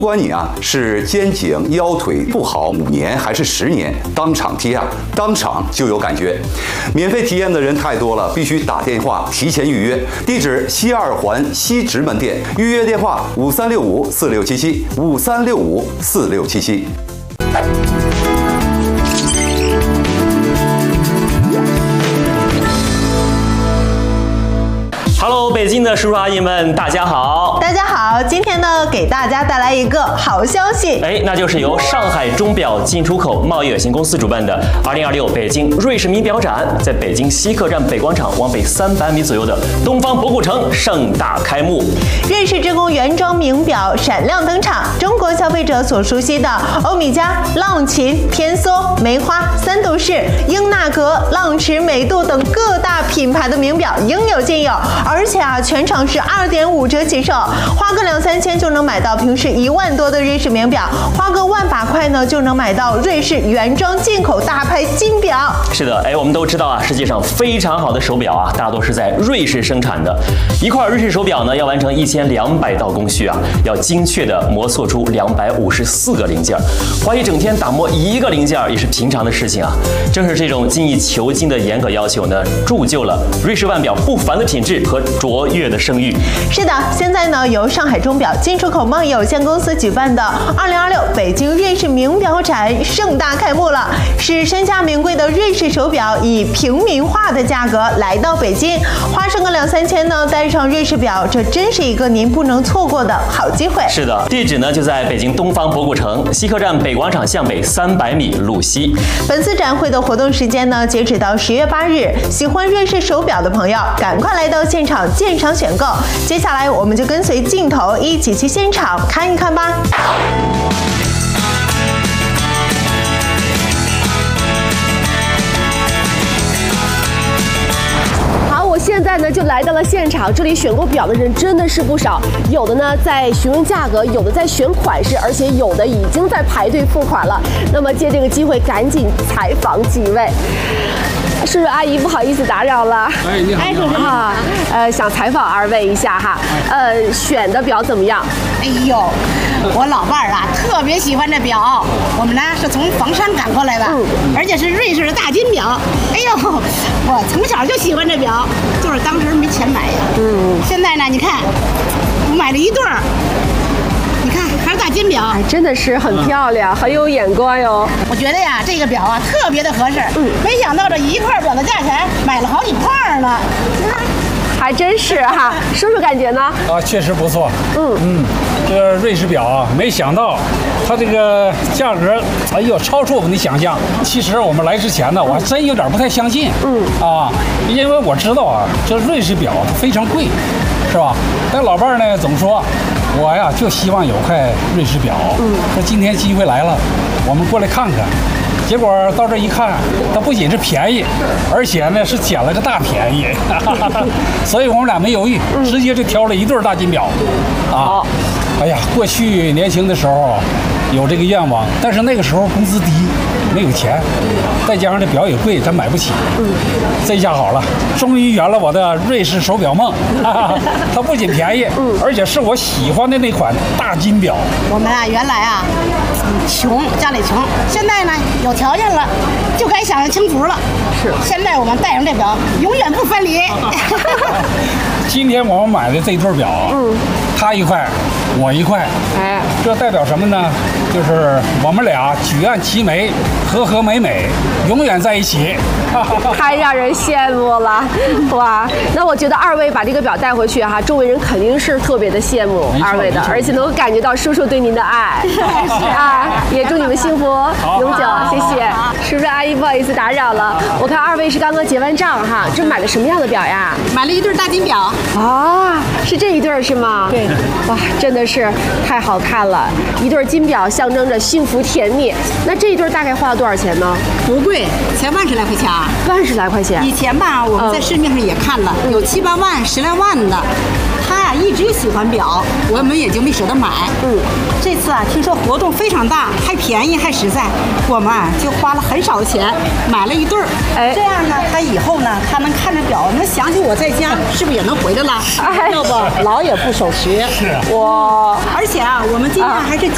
不管你是肩颈腰腿不好5年还是10年，当场贴当场就有感觉。免费体验的人太多了，必须打电话提前预约。地址西2环西直门店，预约电话5365467753654677。 Hello， 北京的叔叔阿姨们，大家好！ 大家好，今天呢，给大家带来一个好消息， 那就是由上海钟表进出口贸易有限公司主办的2026北京瑞士名表展，在北京西客站北广场往北300米左右的东方博古城盛大开幕。 瑞士之宫原装名表闪亮登场，中国消费者所熟悉的欧米茄、浪琴、天梭、梅花、三度式、英纳格、浪驰、美度等各大品牌的名表应有尽有。而且全场是2.5折起售，花个2-3千就能买到平时1万多的瑞士名表，花个1万把块呢就能买到瑞士原装进口大牌金表。 是的，我们都知道世界上非常好的手表大多是在瑞士生产的。一块瑞士手表呢，要完成1200道工序要精确的磨塑出254个零件，花一整天打磨1个零件也是平常的事情正是这种精益求精的严格要求呢，铸就了瑞士腕表不凡的品质和卓越的声誉。 是的，现在呢，由上海钟表进出口贸易有限公司举办的2026北京瑞士名表展盛大开幕了，使身价名贵的瑞士手表以平民化的价格来到北京，花上个2-3千呢，戴上瑞士表，这真是一个您不能错过的好机会。 是的，地址呢就在北京东方博古城西客站北广场向北300米路西。 本次展会的活动时间呢，截止到10月8日，喜欢瑞士手表的朋友，赶快来到现场鉴赏选购。接下来我们就跟随镜头一起去现场看一看吧。 我现在呢就来到了现场，这里选购表的人真的是不少，有的呢在询问价格，有的在选款式，而且有的已经在排队付款了。那么借这个机会赶紧采访几位。叔叔阿姨，不好意思打扰了。 你好。 叔叔好。想采访2位一下选的表怎么样？ 哎呦，我老伴儿特别喜欢这表，我们呢是从房山赶过来的，而且是瑞士的大金表。哎呦，我从小就喜欢这表，就是当时没钱买呀。现在呢，你看，我买了1对儿。你看，还是大金表， 真的是很漂亮，很有眼光哟。 我觉得这个表特别的合适。没想到这一块表的价钱买了好几块呢。 还真是叔叔感觉呢？ 确实不错。这个瑞士表没想到它这个价格，超出我们的想象。其实我们来之前呢，我还真有点不太相信。因为我知道这瑞士表它非常贵，是吧？但老伴儿呢总说，我就希望有块瑞士表。说今天机会来了，我们过来看看。结果到这一看，它不仅是便宜，而且呢是捡了个大便宜，所以我们俩没犹豫，直接就挑了1对大金表。哎呀，过去年轻的时候有这个愿望，但是那个时候工资低，没有钱，再加上这表也贵，咱买不起。这下好了，终于圆了我的瑞士手表梦。它不仅便宜，而且是我喜欢的那款大金表。 我们原来穷，家里穷，现在呢有条件了，就该享清福了。是，现在我们戴上这表，永远不分离。 今天我们买的这对表，他1块，我1块，这代表什么呢？就是我们俩举案齐眉，和和美美，永远在一起。 太让人羡慕了，哇！那我觉得2位把这个表带回去周围人肯定是特别的羡慕2位的，而且能够感觉到叔叔对您的爱。也祝你们幸福永久，谢谢。叔叔阿姨，不好意思打扰了，我看2位是刚刚结完账这买的什么样的表呀？ 买了1对大金表。 是这1对是吗？对。哇，真的是太好看了，1对金表象征着幸福甜蜜。那这1对大概花了多少钱呢？ 不贵，才80来块钱。 80来块钱。 以前我们在市面上也看了，有7、8万、10来万的。他一直喜欢表，我们也就没舍得买。这次听说活动非常大，还便宜还实在，我们就花了很少的钱买了1对儿。这样呢，他以后呢，他能看着表，能想起我在家，是不是也能回来了？要不老也不守时。 是。 而且我们今天还是